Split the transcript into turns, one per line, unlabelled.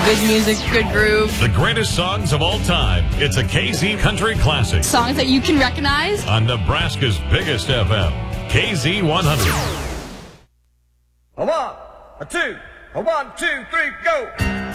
Good music, good groove.
The greatest songs of all time. It's a KZ Country Classic.
Songs that you can recognize.
On Nebraska's biggest FM, KZ100.
A one, a two, a 1, 2, 3, go!